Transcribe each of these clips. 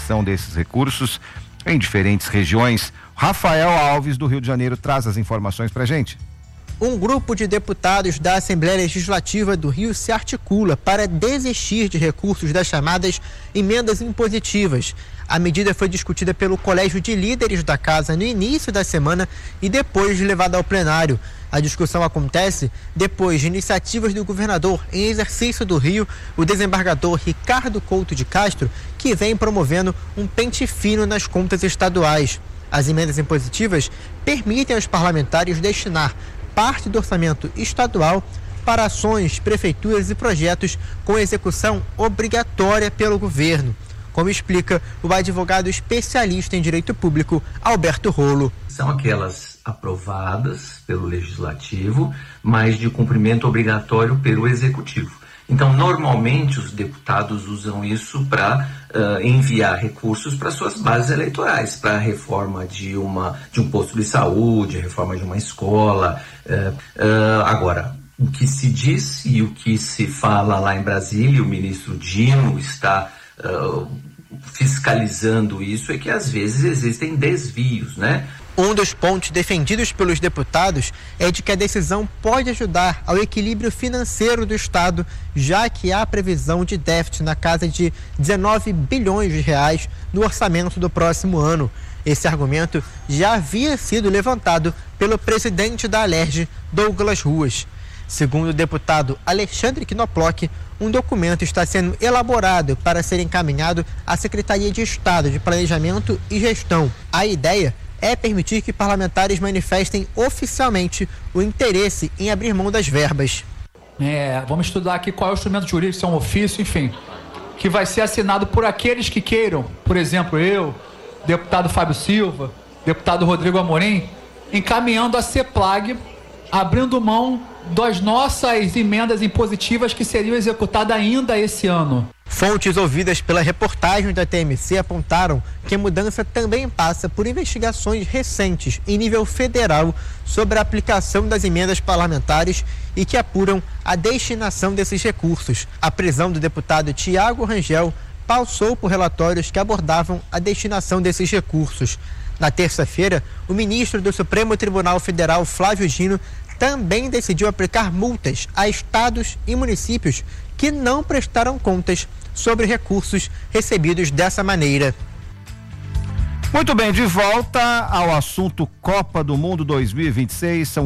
aplicação desses recursos em diferentes regiões. Rafael Alves, do Rio de Janeiro, traz as informações pra gente. Um grupo de deputados da Assembleia Legislativa do Rio se articula para desistir de recursos das chamadas emendas impositivas. A medida foi discutida pelo Colégio de Líderes da Casa no início da semana e depois levada ao plenário. A discussão acontece depois de iniciativas do governador em exercício do Rio, o desembargador Ricardo Couto de Castro, que vem promovendo um pente fino nas contas estaduais. As emendas impositivas permitem aos parlamentares destinar parte do orçamento estadual para ações, prefeituras e projetos com execução obrigatória pelo governo, como explica o advogado especialista em direito público, Alberto Rolo. São aquelas aprovadas pelo Legislativo, mas de cumprimento obrigatório pelo Executivo. Então, normalmente, os deputados usam isso para enviar recursos para suas bases eleitorais, para a reforma de um posto de saúde, a reforma de uma escola. Agora, o que se diz e o que se fala lá em Brasília, o ministro Dino está fiscalizando isso, é que às vezes existem desvios, né? Um dos pontos defendidos pelos deputados é de que a decisão pode ajudar ao equilíbrio financeiro do Estado, já que há previsão de déficit na casa de 19 bilhões de reais no orçamento do próximo ano. Esse argumento já havia sido levantado pelo presidente da Alerj, Douglas Ruas. Segundo o deputado Alexandre Knoploch, um documento está sendo elaborado para ser encaminhado à Secretaria de Estado de Planejamento e Gestão. A ideia é permitir que parlamentares manifestem oficialmente o interesse em abrir mão das verbas. Vamos estudar aqui qual é o instrumento jurídico, se é um ofício, enfim, que vai ser assinado por aqueles que queiram, por exemplo, eu, deputado Fábio Silva, deputado Rodrigo Amorim, encaminhando a CEPLAG, abrindo mão das nossas emendas impositivas que seriam executadas ainda esse ano. Fontes ouvidas pela reportagem da TMC apontaram que a mudança também passa por investigações recentes em nível federal sobre a aplicação das emendas parlamentares e que apuram a destinação desses recursos. A prisão do deputado Tiago Rangel passou por relatórios que abordavam a destinação desses recursos. Na terça-feira, o ministro do Supremo Tribunal Federal, Flávio Dino, também decidiu aplicar multas a estados e municípios que não prestaram contas sobre recursos recebidos dessa maneira. Muito bem, de volta ao assunto Copa do Mundo 2026, são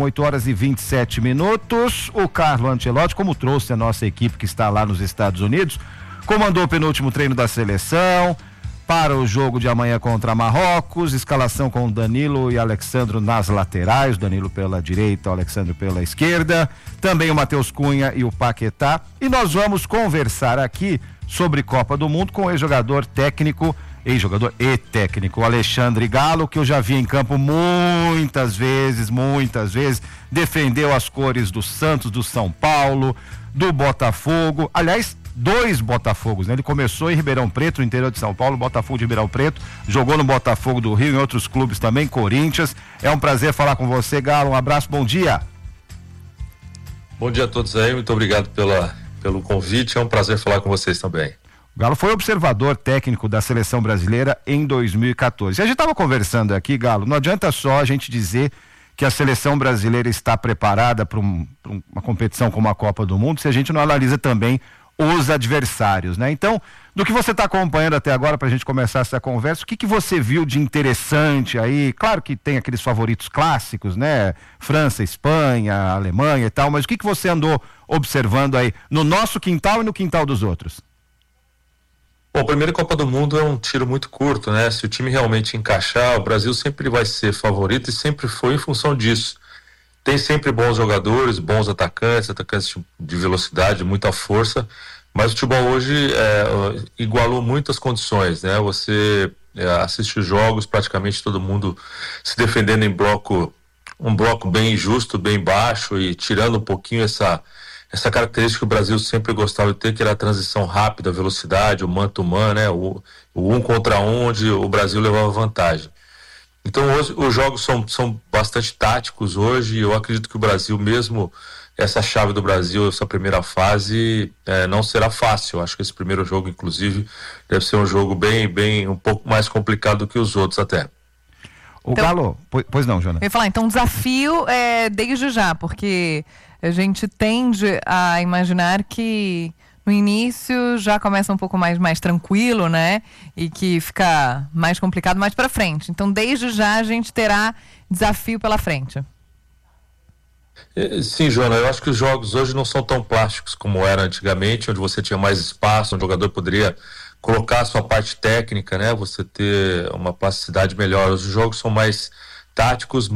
8h27. O Carlo Ancelotti, como trouxe a nossa equipe que está lá nos Estados Unidos, comandou o penúltimo treino da seleção para o jogo de amanhã contra Marrocos, escalação com Danilo e Alexandro nas laterais, Danilo pela direita, o Alexandro pela esquerda, também o Matheus Cunha e o Paquetá, e nós vamos conversar aqui sobre Copa do Mundo com o ex-jogador e técnico Alexandre Galo, que eu já vi em campo muitas vezes, defendeu as cores do Santos, do São Paulo, do Botafogo, aliás, 2 Botafogos, né? Ele começou em Ribeirão Preto, no interior de São Paulo, Botafogo de Ribeirão Preto, jogou no Botafogo do Rio, em outros clubes também, Corinthians. É um prazer falar com você, Galo, um abraço, bom dia. Bom dia a todos aí, muito obrigado pelo convite, é um prazer falar com vocês também. O Galo foi observador técnico da seleção brasileira em 2014. E a gente estava conversando aqui, Galo, não adianta só a gente dizer que a seleção brasileira está preparada para uma competição como a Copa do Mundo, se a gente não analisa também os adversários, né? Então, do que você está acompanhando até agora, para a gente começar essa conversa, o que você viu de interessante aí? Claro que tem aqueles favoritos clássicos, né? França, Espanha, Alemanha e tal, mas o que você andou observando aí no nosso quintal e no quintal dos outros? Bom, a primeira Copa do Mundo é um tiro muito curto, né? Se o time realmente encaixar, o Brasil sempre vai ser favorito e sempre foi em função disso. Tem sempre bons jogadores, bons atacantes de velocidade, muita força, mas o futebol hoje igualou muitas condições, né? Você assiste os jogos, praticamente todo mundo se defendendo em bloco, um bloco bem justo, bem baixo e tirando um pouquinho essa característica que o Brasil sempre gostava de ter, que era a transição rápida, a velocidade, o man-to-man, né? O 1 contra 1, onde o Brasil levava vantagem. Então hoje os jogos são bastante táticos hoje, e eu acredito que o Brasil, mesmo essa chave do Brasil, essa primeira fase, não será fácil. Acho que esse primeiro jogo, inclusive, deve ser um jogo bem um pouco mais complicado do que os outros até. O então, Galo, pois não, Joana? Eu ia falar, então o desafio é desde já, porque a gente tende a imaginar que no início já começa um pouco mais tranquilo, né? E que fica mais complicado mais para frente. Então, desde já a gente terá desafio pela frente. Sim, Joana, eu acho que os jogos hoje não são tão plásticos como era antigamente, onde você tinha mais espaço, onde o jogador poderia colocar a sua parte técnica, né? Você ter uma plasticidade melhor. Os jogos são mais táticos,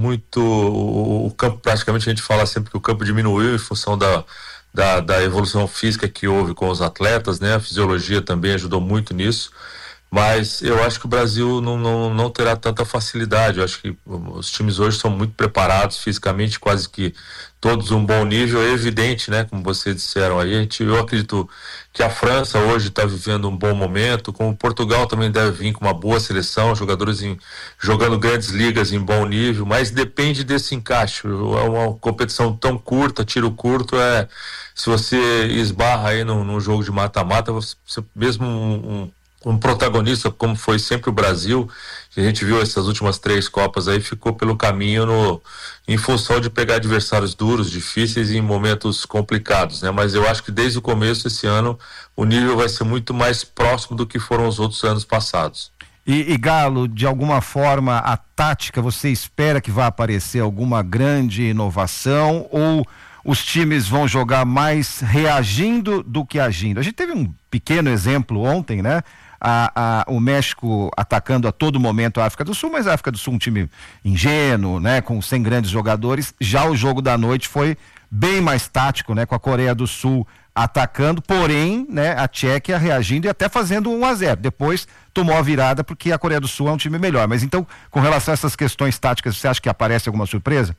o campo, praticamente a gente fala sempre que o campo diminuiu em função da evolução física que houve com os atletas, né? A fisiologia também ajudou muito nisso, mas eu acho que o Brasil não terá tanta facilidade. Eu acho que os times hoje são muito preparados fisicamente, quase que todos um bom nível, é evidente, né? Como vocês disseram aí, eu acredito que a França hoje está vivendo um bom momento, como Portugal também deve vir com uma boa seleção, jogadores jogando grandes ligas em bom nível, mas depende desse encaixe. É uma competição tão curta, tiro curto, se você esbarra aí num jogo de mata-mata, você mesmo um protagonista, como foi sempre o Brasil, que a gente viu essas últimas 3 Copas aí, ficou pelo caminho em função de pegar adversários duros, difíceis em momentos complicados, né? Mas eu acho que desde o começo esse ano o nível vai ser muito mais próximo do que foram os outros anos passados. E Galo, de alguma forma a tática, você espera que vá aparecer alguma grande inovação ou os times vão jogar mais reagindo do que agindo? A gente teve um pequeno exemplo ontem, né? O México atacando a todo momento a África do Sul, mas a África do Sul um time ingênuo, né, sem grandes jogadores. Já o jogo da noite foi bem mais tático, né, com a Coreia do Sul atacando, porém, né, a Tchequia reagindo e até fazendo 1-0. Depois tomou a virada porque a Coreia do Sul é um time melhor. Mas então, com relação a essas questões táticas, você acha que aparece alguma surpresa?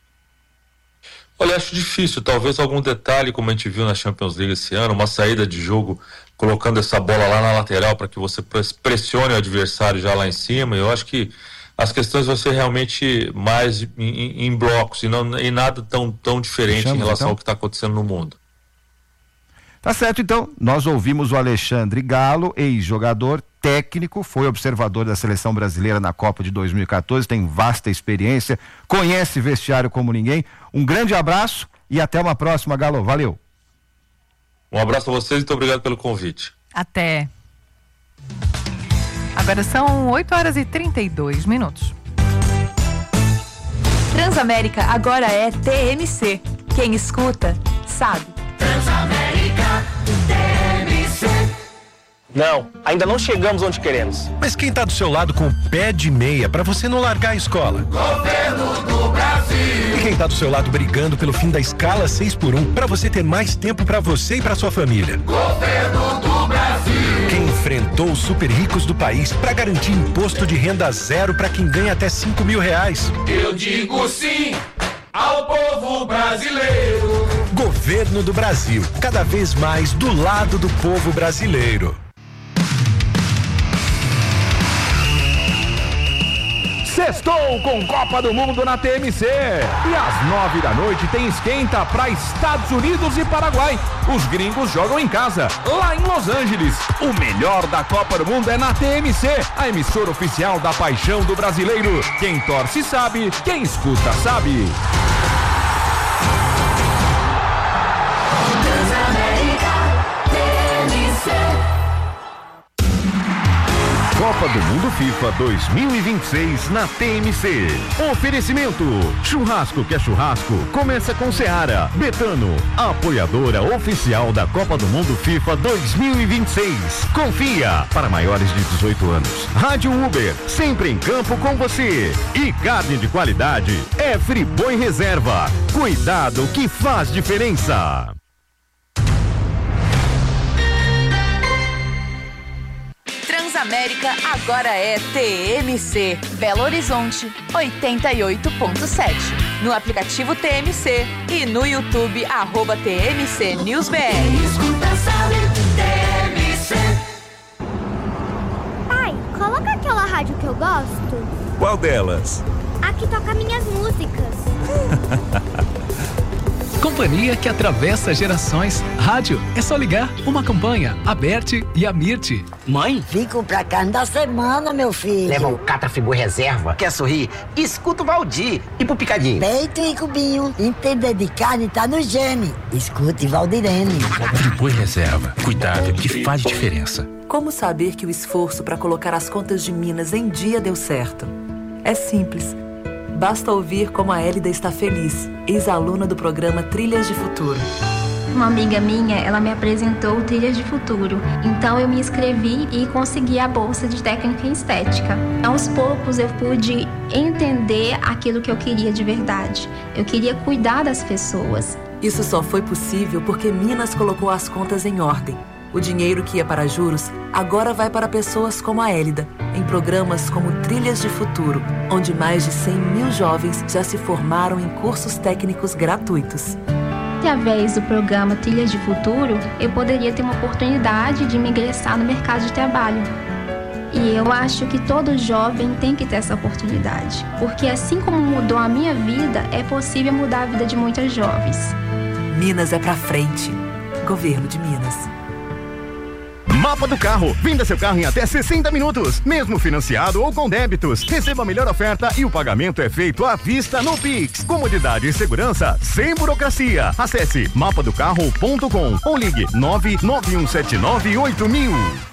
Olha, acho difícil, talvez algum detalhe, como a gente viu na Champions League esse ano, uma saída de jogo colocando essa bola lá na lateral para que você pressione o adversário já lá em cima. Eu acho que as questões vão ser realmente mais em blocos e nada tão diferente em relação ao que está acontecendo no mundo. Tá certo, então, nós ouvimos o Alexandre Galo, ex-jogador, técnico, foi observador da seleção brasileira na Copa de 2014, tem vasta experiência, conhece vestiário como ninguém. Um grande abraço e até uma próxima, Galo. Valeu. Um abraço a vocês e muito obrigado pelo convite. Até. Agora são 8h32. Transamérica agora é TMC. Quem escuta, sabe. Transamérica, TMC. Não, ainda não chegamos onde queremos. Mas quem tá do seu lado com o pé de meia pra você não largar a escola? Governo do Brasil. E quem tá do seu lado brigando pelo fim da escala 6x1 pra você ter mais tempo pra você e pra sua família? Governo do Brasil. Quem enfrentou os super ricos do país pra garantir imposto de renda zero pra quem ganha até R$5.000? Eu digo sim ao povo brasileiro. Governo do Brasil, cada vez mais do lado do povo brasileiro. Sextou com Copa do Mundo na TMC. E às 9h tem esquenta para Estados Unidos e Paraguai. Os gringos jogam em casa, lá em Los Angeles. O melhor da Copa do Mundo é na TMC, a emissora oficial da paixão do brasileiro. Quem torce sabe, quem escuta sabe. Copa do Mundo FIFA 2026 na TMC. Oferecimento: churrasco que é churrasco, começa com Seara. Betano, apoiadora oficial da Copa do Mundo FIFA 2026. Confia, para maiores de 18 anos. Rádio Uber, sempre em campo com você. E carne de qualidade é Friboi Reserva. Cuidado que faz diferença. Transamérica agora é TMC. Belo Horizonte 88.7. No aplicativo TMC e no YouTube @TMC News BR. Escuta, sabe, TMC. Pai, coloca aquela rádio que eu gosto. Qual delas? A que toca minhas músicas. Companhia que atravessa gerações. Rádio, é só ligar. Uma campanha, a Berti e a Mirti. Mãe, vim comprar carne da semana, meu filho. Leva um Catafigu reserva. Quer sorrir? Escuta o Valdir. E pro picadinho? Peito e cubinho. Entender de carne tá no gene. Escute Valdirene. Friboi reserva. Cuidado que faz diferença. Como saber que o esforço para colocar as contas de Minas em dia deu certo? É simples. Basta ouvir como a Hélida está feliz, ex-aluna do programa Trilhas de Futuro. Uma amiga minha, ela me apresentou Trilhas de Futuro. Então eu me inscrevi e consegui a bolsa de técnica em estética. Aos poucos eu pude entender aquilo que eu queria de verdade. Eu queria cuidar das pessoas. Isso só foi possível porque Minas colocou as contas em ordem. O dinheiro que ia para juros agora vai para pessoas como a Hélida, em programas como Trilhas de Futuro, onde mais de 100 mil jovens já se formaram em cursos técnicos gratuitos. Através do programa Trilhas de Futuro, eu poderia ter uma oportunidade de me ingressar no mercado de trabalho. E eu acho que todo jovem tem que ter essa oportunidade, porque assim como mudou a minha vida, é possível mudar a vida de muitas jovens. Minas é pra frente. Governo de Minas. Mapa do Carro. Venda seu carro em até 60 minutos, mesmo financiado ou com débitos. Receba a melhor oferta e o pagamento é feito à vista no Pix. Comodidade e segurança sem burocracia. Acesse mapadocarro.com ou ligue 991798000.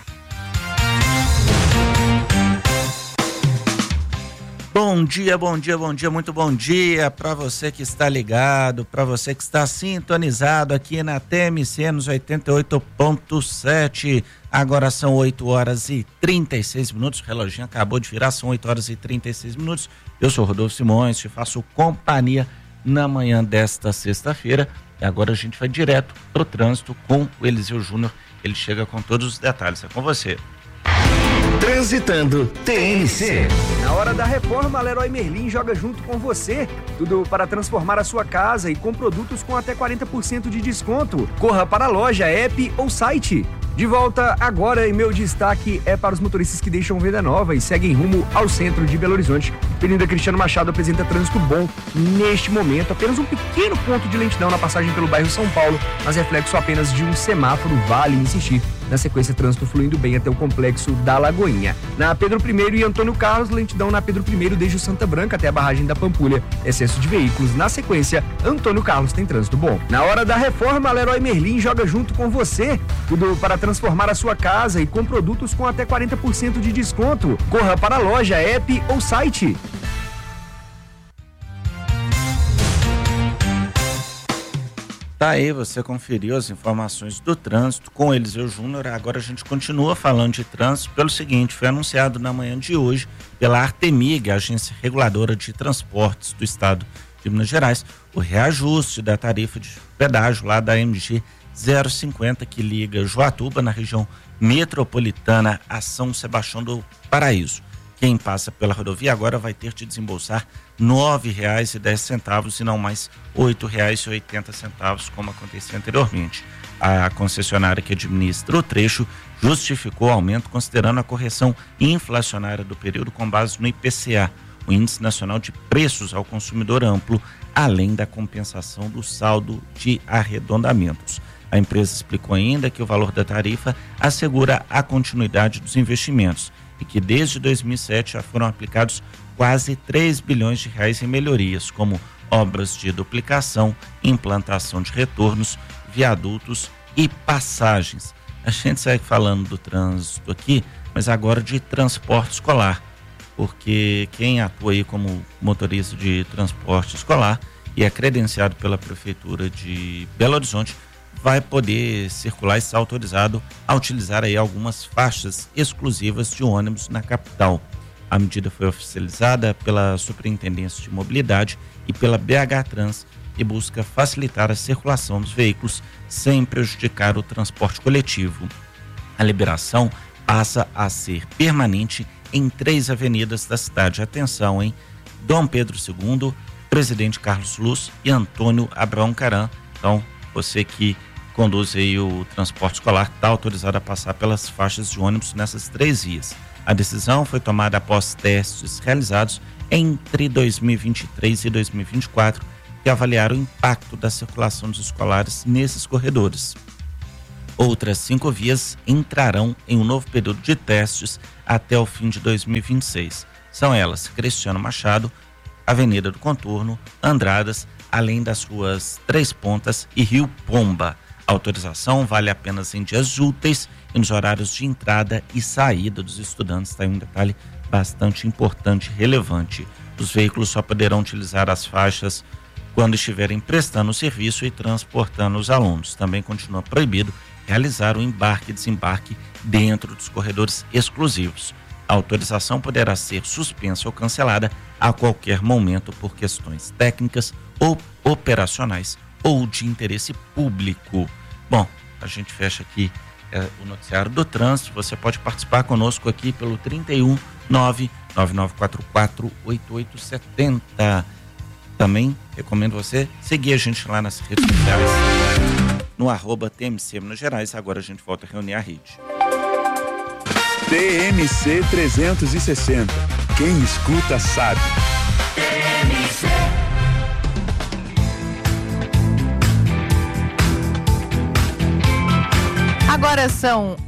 Bom dia, bom dia, bom dia, muito bom dia para você que está ligado, para você que está sintonizado aqui na TMC nos 88.7. Agora são 8 horas e 36 minutos, o reloginho acabou de virar, são 8 horas e 36 minutos. Eu sou Rodolfo Simões, te faço companhia na manhã desta sexta-feira. E agora a gente vai direto pro trânsito com o Eliseu Júnior, ele chega com todos os detalhes, é com você. Transitando TMC. Na hora da reforma, a Leroy Merlin joga junto com você. Tudo para transformar a sua casa e com produtos com até 40% de desconto. Corra para a loja, app ou site. De volta agora e meu destaque é para os motoristas que deixam Venda Nova e seguem rumo ao centro de Belo Horizonte. Avenida Cristiano Machado apresenta trânsito bom neste momento. Apenas um pequeno ponto de lentidão na passagem pelo bairro São Paulo, mas reflexo apenas de um semáforo, vale insistir. Na sequência, trânsito fluindo bem até o complexo da Lagoinha. Na Pedro I e Antônio Carlos, lentidão na Pedro I desde o Santa Branca até a barragem da Pampulha. Excesso de veículos. Na sequência, Antônio Carlos tem trânsito bom. Na hora da reforma, a Leroy Merlin joga junto com você. Tudo para transformar a sua casa e com produtos com até 40% de desconto. Corra para a loja, app ou site. Tá aí, você conferiu as informações do trânsito com Eliseu Júnior. Agora a gente continua falando de trânsito pelo seguinte: foi anunciado na manhã de hoje pela Artemig, a Agência Reguladora de Transportes do Estado de Minas Gerais, o reajuste da tarifa de pedágio lá da MG 050, que liga Joatuba, na região metropolitana, a São Sebastião do Paraíso. Quem passa pela rodovia agora vai ter de desembolsar R$ 9,10 e não mais R$ 8,80, como acontecia anteriormente. A concessionária que administra o trecho justificou o aumento considerando a correção inflacionária do período com base no IPCA, o Índice Nacional de Preços ao Consumidor Amplo, além da compensação do saldo de arredondamentos. A empresa explicou ainda que o valor da tarifa assegura a continuidade dos investimentos e que desde 2007 já foram aplicados quase R$ 3 bilhões em melhorias, como obras de duplicação, implantação de retornos, viadutos e passagens. A gente segue falando do trânsito aqui, mas agora de transporte escolar, porque quem atua aí como motorista de transporte escolar e é credenciado pela Prefeitura de Belo Horizonte vai poder circular e ser autorizado a utilizar aí algumas faixas exclusivas de ônibus na capital. A medida foi oficializada pela Superintendência de Mobilidade e pela BH Trans e busca facilitar a circulação dos veículos sem prejudicar o transporte coletivo. A liberação passa a ser permanente em 3 avenidas da cidade. Atenção, hein? Dom Pedro II, Presidente Carlos Luz e Antônio Abraão Caran. Então, você que conduz aí o transporte escolar está autorizado a passar pelas faixas de ônibus nessas 3 vias. A decisão foi tomada após testes realizados entre 2023 e 2024, e avaliar o impacto da circulação dos escolares nesses corredores. Outras 5 vias entrarão em um novo período de testes até o fim de 2026. São elas Cristiano Machado, Avenida do Contorno, Andradas, além das ruas Três Pontas e Rio Pomba. A autorização vale apenas em dias úteis e nos horários de entrada e saída dos estudantes. Está aí um detalhe bastante importante e relevante. Os veículos só poderão utilizar as faixas quando estiverem prestando o serviço e transportando os alunos. Também continua proibido realizar o embarque e desembarque dentro dos corredores exclusivos. A autorização poderá ser suspensa ou cancelada a qualquer momento por questões técnicas ou operacionais ou de interesse público. Bom, a gente fecha aqui o noticiário do trânsito. Você pode participar conosco aqui pelo 31 99944 8870. Também recomendo você seguir a gente lá nas redes sociais, no @TMC Minas Gerais. Agora a gente volta a reunir a rede. TMC 360. Quem escuta sabe. TMC. Agora são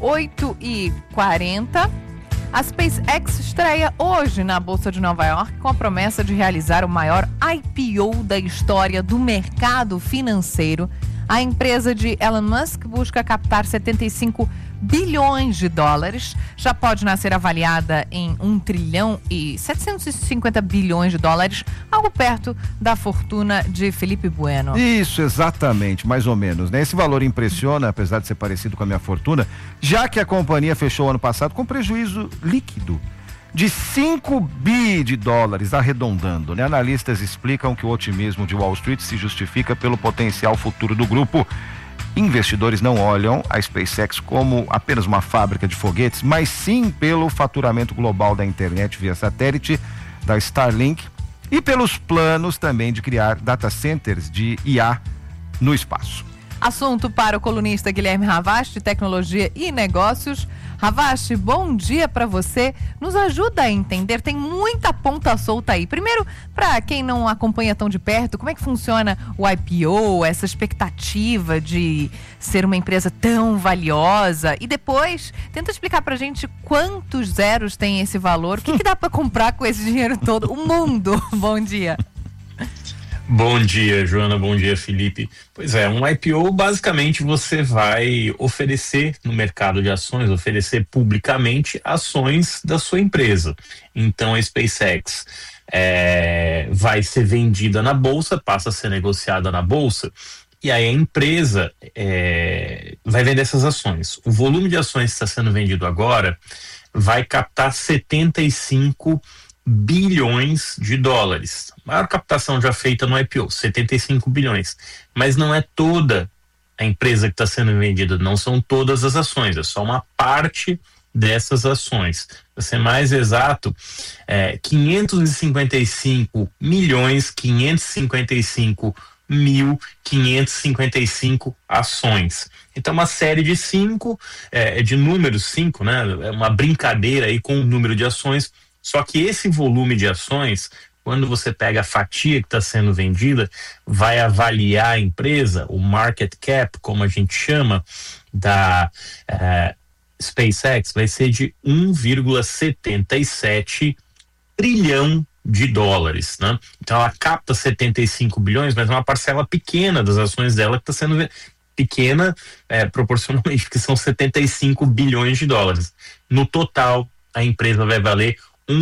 8h40. A SpaceX estreia hoje na Bolsa de Nova York com a promessa de realizar o maior IPO da história do mercado financeiro. A empresa de Elon Musk busca captar 75 bilhões de dólares. Já pode nascer avaliada em 1 trilhão e 750 bilhões de dólares, algo perto da fortuna de Felipe Bueno. Isso, exatamente, mais ou menos, né? Esse valor impressiona, apesar de ser parecido com a minha fortuna, já que a companhia fechou ano passado com prejuízo líquido de 5 bi de dólares, arredondando, né? Analistas explicam que o otimismo de Wall Street se justifica pelo potencial futuro do grupo. Investidores não olham a SpaceX como apenas uma fábrica de foguetes, mas sim pelo faturamento global da internet via satélite, da Starlink, e pelos planos também de criar data centers de IA no espaço. Assunto para o colunista Guilherme Ravast, de Tecnologia e Negócios. Ravast, bom dia para você. Nos ajuda a entender, tem muita ponta solta aí. Primeiro, para quem não acompanha tão de perto, como é que funciona o IPO, essa expectativa de ser uma empresa tão valiosa? E depois, tenta explicar pra gente quantos zeros tem esse valor, o que dá para comprar com esse dinheiro todo? O mundo. Bom dia. Bom dia, Joana. Bom dia, Felipe. Pois é, um IPO, basicamente, você vai oferecer no mercado de ações, oferecer publicamente ações da sua empresa. Então, a SpaceX vai ser vendida na bolsa, passa a ser negociada na bolsa, e aí a empresa vai vender essas ações. O volume de ações que está sendo vendido agora vai captar 75 bilhões de dólares. A maior captação já feita no IPO, 75 bilhões. Mas não é toda a empresa que está sendo vendida, não são todas as ações, é só uma parte dessas ações. Para ser mais exato, 555.555.555 ações. Então, uma série de de números 5, né? É uma brincadeira aí com o número de ações. Só que esse volume de ações, quando você pega a fatia que está sendo vendida, vai avaliar a empresa, o market cap, como a gente chama, da SpaceX, vai ser de 1,77 trilhão de dólares, né? Então ela capta 75 bilhões, mas é uma parcela pequena das ações dela que está sendo pequena proporcionalmente, porque são 75 bilhões de dólares. No total, a empresa vai valer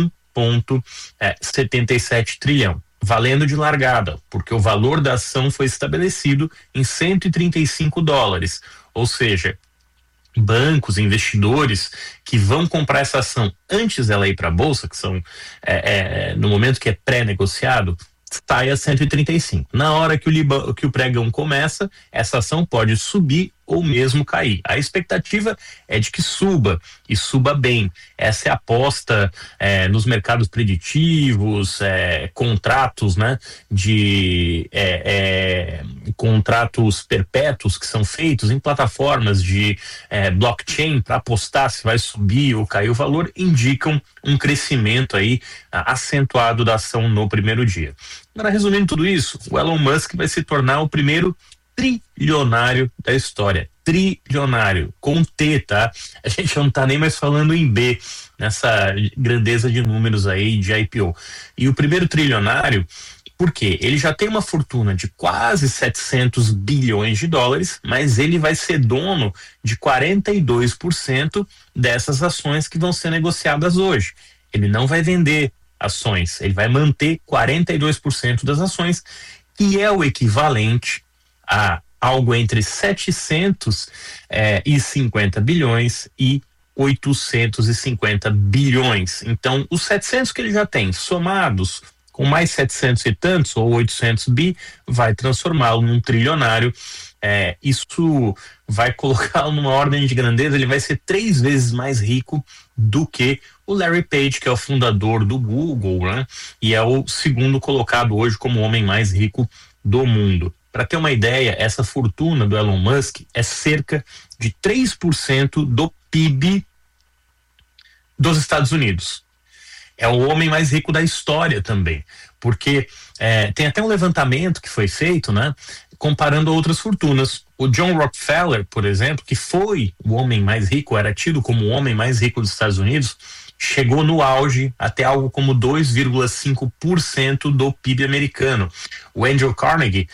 1,77 trilhão, valendo de largada, porque o valor da ação foi estabelecido em 135 dólares, ou seja, bancos, investidores que vão comprar essa ação antes dela ir para a bolsa, que são no momento que é pré-negociado, sai a 135. Na hora que o pregão começa, essa ação pode subir ou mesmo cair. A expectativa é de que suba e suba bem. Essa é a aposta nos mercados preditivos, contratos, né, de contratos perpétuos que são feitos em plataformas de blockchain para apostar se vai subir ou cair o valor, indicam um crescimento aí acentuado da ação no primeiro dia. Agora, resumindo tudo isso, o Elon Musk vai se tornar o primeiro trilionário da história. Trilionário, com T, tá? A gente não tá nem mais falando em B, nessa grandeza de números aí de IPO. E o primeiro trilionário, por quê? Ele já tem uma fortuna de quase 700 bilhões de dólares, mas ele vai ser dono de 42% dessas ações que vão ser negociadas hoje. Ele não vai vender ações, ele vai manter 42% das ações, que é o equivalente a algo entre 750 bilhões e 850 bilhões. Então, os 700 que ele já tem, somados com mais 700 e tantos, ou 800 bi, vai transformá-lo num trilionário. Isso vai colocá-lo numa ordem de grandeza, ele vai ser 3 vezes mais rico do que o Larry Page, que é o fundador do Google, né? E é o segundo colocado hoje como o homem mais rico do mundo. Para ter uma ideia, essa fortuna do Elon Musk é cerca de 3% do PIB dos Estados Unidos. É o homem mais rico da história também, porque tem até um levantamento que foi feito, né, comparando outras fortunas. O John Rockefeller, por exemplo, que foi o homem mais rico, era tido como o homem mais rico dos Estados Unidos, chegou no auge até algo como 2,5% do PIB americano. O Andrew Carnegie,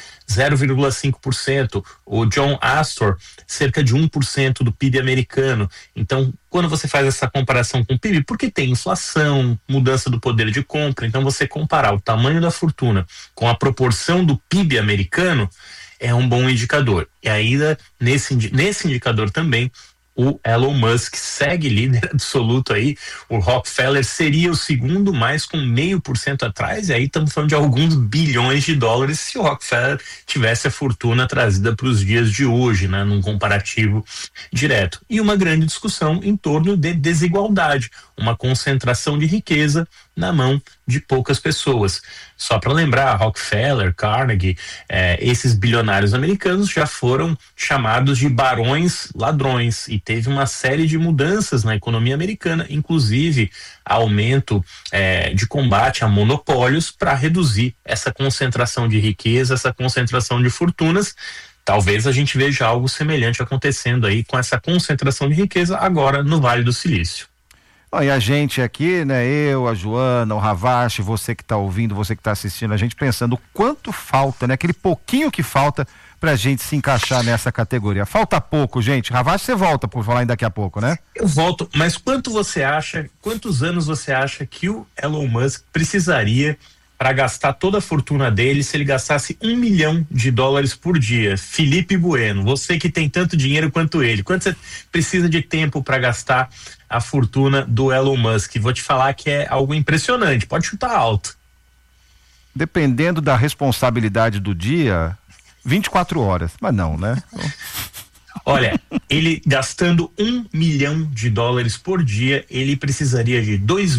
0,5%. O John Astor, cerca de 1% do PIB americano. Então, quando você faz essa comparação com o PIB, porque tem inflação, mudança do poder de compra, então você comparar o tamanho da fortuna com a proporção do PIB americano é um bom indicador. E ainda, nesse indicador também, o Elon Musk segue líder absoluto aí. O Rockefeller seria o segundo, mais com 0,5% atrás, e aí estamos falando de alguns bilhões de dólares se o Rockefeller tivesse a fortuna trazida para os dias de hoje, né, num comparativo direto. E uma grande discussão em torno de desigualdade, uma concentração de riqueza na mão de poucas pessoas. Só para lembrar, Rockefeller, Carnegie, esses bilionários americanos já foram chamados de barões ladrões, e teve uma série de mudanças na economia americana, inclusive aumento de combate a monopólios para reduzir essa concentração de riqueza, essa concentração de fortunas. Talvez a gente veja algo semelhante acontecendo aí com essa concentração de riqueza agora no Vale do Silício. E a gente aqui, né, eu, a Joana, o Ravache, você que está ouvindo, você que está assistindo, a gente pensando o quanto falta, né, aquele pouquinho que falta pra gente se encaixar nessa categoria. Falta pouco, gente. Ravache, você volta por falar daqui a pouco, né? Eu volto, mas quantos anos você acha que o Elon Musk precisaria para gastar toda a fortuna dele se ele gastasse $1 milhão por dia? Felipe Bueno, você que tem tanto dinheiro quanto ele, quanto você precisa de tempo para gastar a fortuna do Elon Musk? Vou te falar que é algo impressionante, pode chutar alto. Dependendo da responsabilidade do dia, 24 horas, mas não, né? Olha, ele gastando $1 milhão por dia, ele precisaria de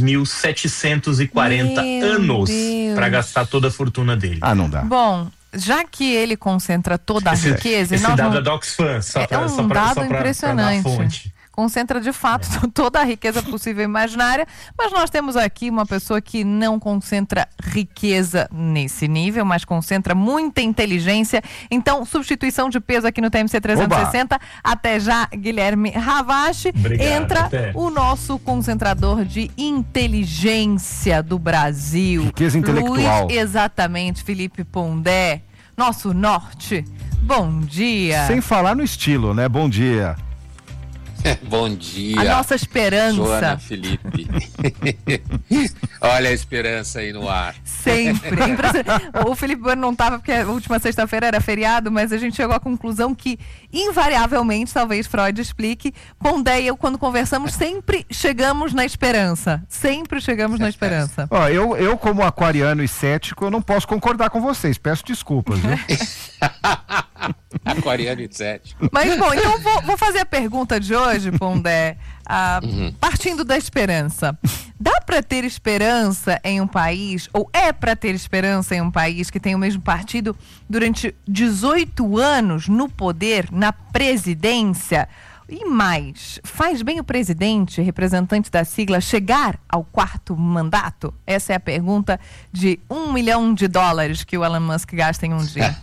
2.740 anos para gastar toda a fortuna dele. Ah, não dá. Bom, já que ele concentra toda a riqueza... Esse dado é da Oxfam, só para dar a fonte. Concentra de fato toda a riqueza possível e imaginária, mas nós temos aqui uma pessoa que não concentra riqueza nesse nível, mas concentra muita inteligência. Então, substituição de peso aqui no TMC 360. Oba. Até já, Guilherme Ravache. Obrigado, entra até. O nosso concentrador de inteligência do Brasil. Riqueza intelectual. Exatamente, Felipe Pondé, nosso norte. Bom dia. Sem falar no estilo, né? Bom dia. Bom dia. A nossa esperança. Joana, Felipe. Olha a esperança aí no ar. Sempre. O Felipe Bueno não estava porque a última sexta-feira era feriado, mas a gente chegou à conclusão que, invariavelmente, talvez Freud explique, Pondé e eu, quando conversamos, sempre chegamos na esperança. Sempre chegamos na esperança. Ó, eu como aquariano e cético, eu não posso concordar com vocês. Peço desculpas, viu? Aquariano e cético. Mas, bom, então vou fazer a pergunta de hoje, Pondé, partindo da esperança. Dá para ter esperança em um país, ou é para ter esperança em um país que tem o mesmo partido durante 18 anos no poder, na presidência? E mais, faz bem o presidente, representante da sigla, chegar ao 4º mandato? Essa é a pergunta de $1 milhão que o Elon Musk gasta em um dia.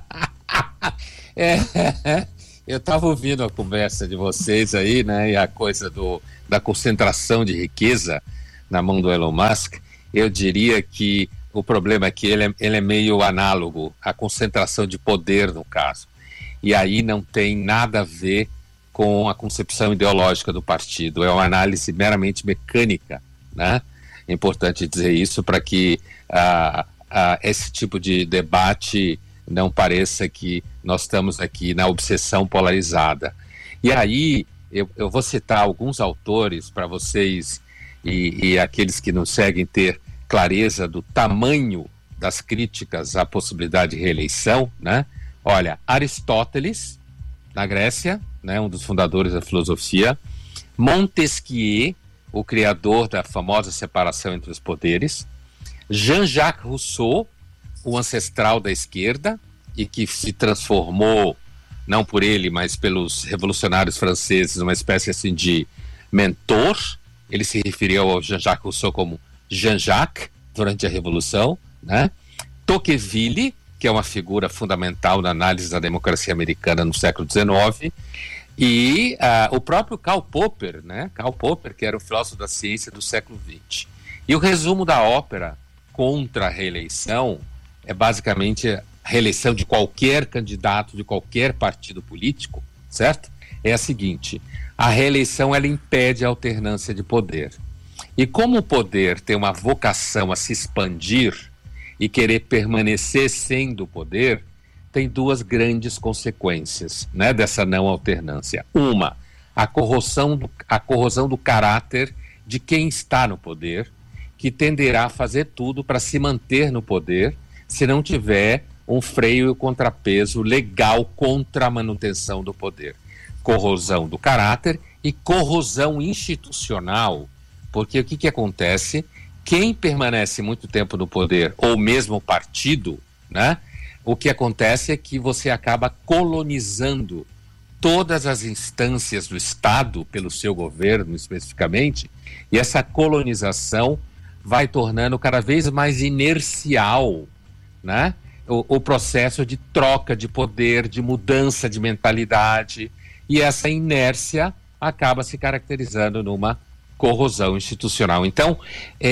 Eu estava ouvindo a conversa de vocês aí, né, e a coisa da concentração de riqueza na mão do Elon Musk. Eu diria que o problema é que ele é meio análogo à concentração de poder, no caso. E aí não tem nada a ver com a concepção ideológica do partido. É uma análise meramente mecânica, né? É importante dizer isso para que esse tipo de debate não pareça que nós estamos aqui na obsessão polarizada. E aí, eu vou citar alguns autores para vocês e aqueles que nos seguem ter clareza do tamanho das críticas à possibilidade de reeleição, né? Olha, Aristóteles, na Grécia, né, um dos fundadores da filosofia, Montesquieu, o criador da famosa separação entre os poderes, Jean-Jacques Rousseau, o ancestral da esquerda, e que se transformou, não por ele, mas pelos revolucionários franceses, numa espécie assim de mentor. Ele se referiu ao Jean-Jacques Rousseau como Jean-Jacques, durante a Revolução, né? Tocqueville, que é uma figura fundamental na análise da democracia americana no século XIX, e o próprio Karl Popper, né? Karl Popper, que era um filósofo da ciência do século XX. E o resumo da ópera contra a reeleição é basicamente a reeleição de qualquer candidato, de qualquer partido político, certo? É a seguinte: a reeleição, ela impede a alternância de poder. E como o poder tem uma vocação a se expandir e querer permanecer sendo o poder, tem duas grandes consequências, né, dessa não alternância. Uma, a corrosão do caráter de quem está no poder, que tenderá a fazer tudo para se manter no poder, se não tiver um freio e contrapeso legal contra a manutenção do poder. Corrosão do caráter e corrosão institucional, porque o que acontece? Quem permanece muito tempo no poder, ou mesmo o partido, né, o que acontece é que você acaba colonizando todas as instâncias do Estado, pelo seu governo especificamente, e essa colonização vai tornando cada vez mais inercial, né, o processo de troca de poder, de mudança de mentalidade, e essa inércia acaba se caracterizando numa corrosão institucional. Então,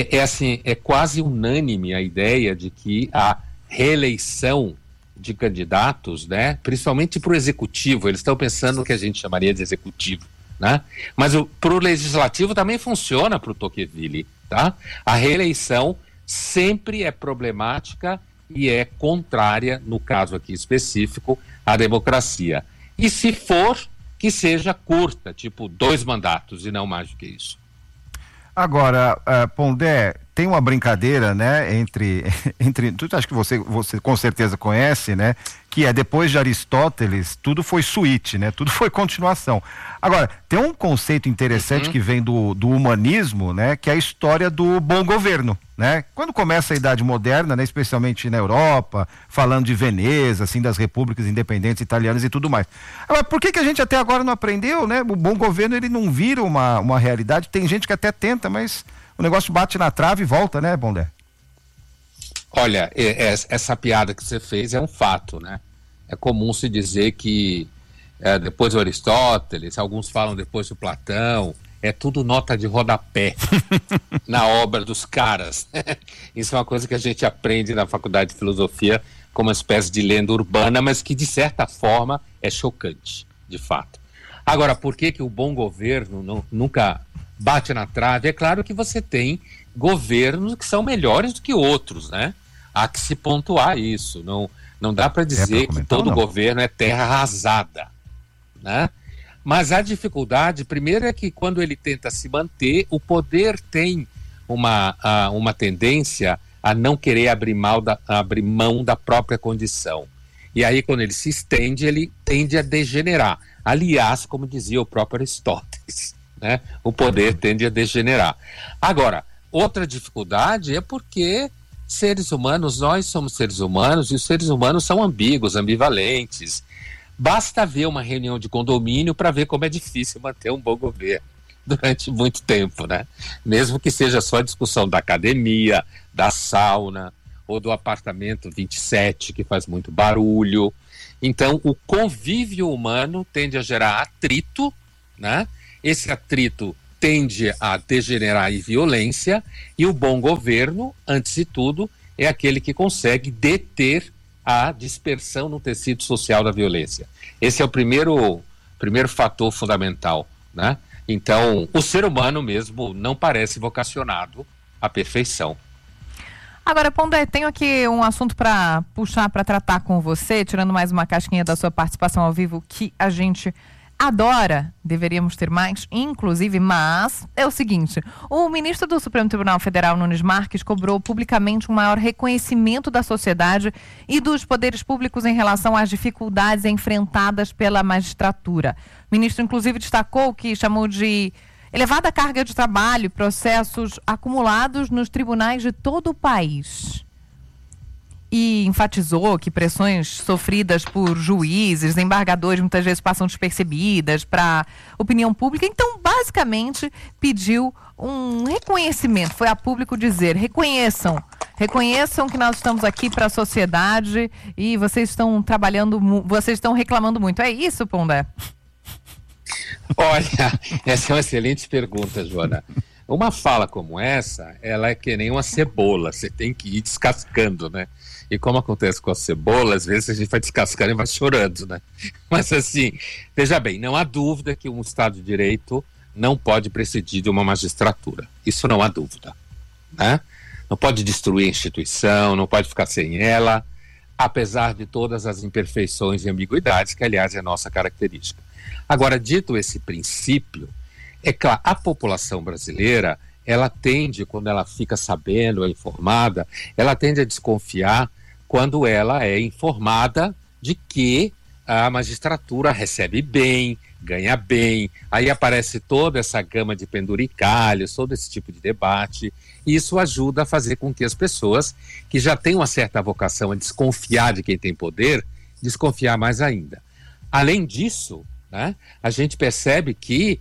é quase unânime a ideia de que a reeleição de candidatos, né, principalmente para o executivo, eles estão pensando no que a gente chamaria de executivo, né? Mas para o legislativo também funciona para o Tocqueville, tá? A reeleição sempre é problemática e é contrária, no caso aqui específico, à democracia. E se for, que seja curta, tipo 2 mandatos e não mais do que isso. Agora, Pondé, tem uma brincadeira, né, entre acho que você com certeza conhece, né, que é depois de Aristóteles, tudo foi suíte, né, tudo foi continuação. Agora, tem um conceito interessante que vem do humanismo, né, que é a história do bom governo, né, quando começa a Idade Moderna, né, especialmente na Europa, falando de Veneza, assim, das repúblicas independentes italianas e tudo mais. Agora, por que a gente até agora não aprendeu, né, o bom governo, ele não vira uma realidade? Tem gente que até tenta, mas o negócio bate na trave e volta, né, Pondé? Olha, essa piada que você fez é um fato, né? É comum se dizer que depois do Aristóteles, alguns falam depois do Platão, é tudo nota de rodapé na obra dos caras. Isso é uma coisa que a gente aprende na faculdade de filosofia como uma espécie de lenda urbana, mas que de certa forma é chocante, de fato. Agora, por que o bom governo nunca bate na trave? É claro que você tem governos que são melhores do que outros, né? Há que se pontuar isso. Não dá para dizer que todo governo é terra arrasada, né? Mas a dificuldade, primeiro, é que quando ele tenta se manter, o poder tem uma tendência a não querer abrir mão da própria condição. E aí, quando ele se estende, ele tende a degenerar. Aliás, como dizia o próprio Aristóteles, né? O poder tende a degenerar. Agora, outra dificuldade é porque nós somos seres humanos, e os seres humanos são ambíguos, ambivalentes. Basta ver uma reunião de condomínio para ver como é difícil manter um bom governo durante muito tempo, né? Mesmo que seja só a discussão da academia, da sauna, ou do apartamento 27, que faz muito barulho. Então, o convívio humano tende a gerar atrito, né? Esse atrito tende a degenerar em violência, e o bom governo, antes de tudo, é aquele que consegue deter a dispersão no tecido social da violência. Esse é o primeiro fator fundamental, né? Então, o ser humano mesmo não parece vocacionado à perfeição. Agora, Pondé, tenho aqui um assunto para puxar, para tratar com você, tirando mais uma casquinha da sua participação ao vivo, que a gente adora, deveríamos ter mais, inclusive, mas é o seguinte: o ministro do Supremo Tribunal Federal, Nunes Marques, cobrou publicamente um maior reconhecimento da sociedade e dos poderes públicos em relação às dificuldades enfrentadas pela magistratura. O ministro, inclusive, destacou que chamou de elevada carga de trabalho e processos acumulados nos tribunais de todo o país. E enfatizou que pressões sofridas por juízes, embargadores, muitas vezes passam despercebidas para a opinião pública. Então, basicamente, pediu um reconhecimento. Foi a público dizer: reconheçam que nós estamos aqui para a sociedade e vocês estão vocês estão reclamando muito. É isso, Pondé? Olha, essa é uma excelente pergunta, Joana. Uma fala como essa, ela é que nem uma cebola, você tem que ir descascando, né? E como acontece com a cebola, às vezes a gente vai descascando e vai chorando, né? Mas assim, veja bem, não há dúvida que um Estado de Direito não pode prescindir de uma magistratura. Isso não há dúvida, né? Não pode destruir a instituição, não pode ficar sem ela, apesar de todas as imperfeições e ambiguidades, que aliás é a nossa característica. Agora, dito esse princípio, é claro, a população brasileira, ela tende, quando ela fica sabendo, é informada, ela tende a desconfiar quando ela é informada de que a magistratura recebe bem, ganha bem, aí aparece toda essa gama de penduricalhos, todo esse tipo de debate, e isso ajuda a fazer com que as pessoas que já têm uma certa vocação a desconfiar de quem tem poder, desconfiar mais ainda. Além disso, né, a gente percebe que,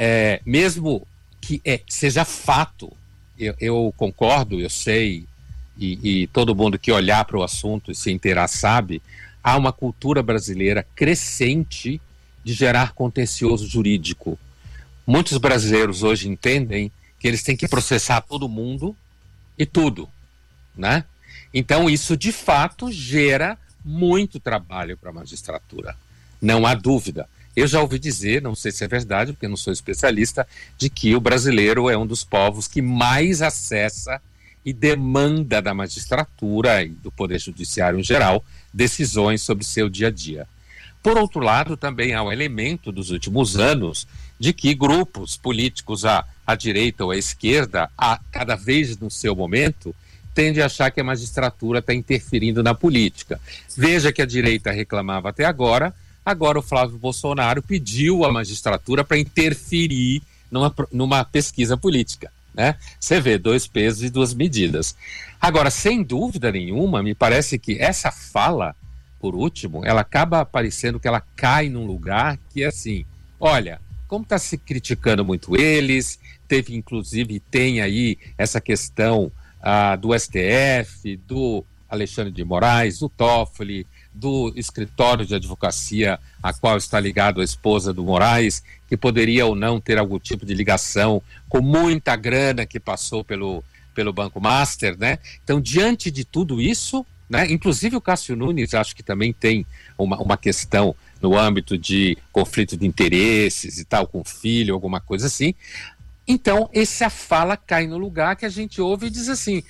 mesmo que seja fato, eu concordo, eu sei, e todo mundo que olhar para o assunto e se inteirar sabe, há uma cultura brasileira crescente de gerar contencioso jurídico. Muitos brasileiros hoje entendem que eles têm que processar todo mundo e tudo, né? Então isso de fato gera muito trabalho para a magistratura, não há dúvida. Eu já ouvi dizer, não sei se é verdade, porque eu não sou especialista, de que o brasileiro é um dos povos que mais acessa e demanda da magistratura e do Poder Judiciário em geral decisões sobre seu dia a dia. Por outro lado, também há um elemento dos últimos anos de que grupos políticos à direita ou à esquerda, cada vez no seu momento, tendem a achar que a magistratura está interferindo na política. Veja que a direita reclamava até agora o Flávio Bolsonaro pediu à magistratura para interferir numa pesquisa política, né? Você vê, 2 pesos e 2 medidas. Agora, sem dúvida nenhuma, me parece que essa fala, por último, ela acaba parecendo que ela cai num lugar que é assim, olha, como está se criticando muito eles, teve inclusive, tem aí essa questão do STF, do Alexandre de Moraes, do Toffoli, do escritório de advocacia a qual está ligado a esposa do Moraes, que poderia ou não ter algum tipo de ligação com muita grana que passou pelo Banco Master, né? Então, diante de tudo isso, né, inclusive o Cássio Nunes, acho que também tem uma questão no âmbito de conflito de interesses e tal, com o filho, alguma coisa assim. Então, essa fala cai no lugar que a gente ouve e diz assim,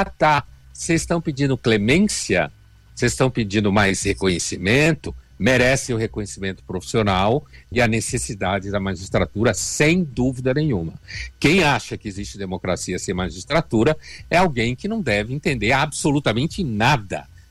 vocês estão pedindo clemência, vocês estão pedindo mais reconhecimento, merece o reconhecimento profissional e a necessidade da magistratura, sem dúvida nenhuma. Quem acha que existe democracia sem magistratura é alguém que não deve entender absolutamente nada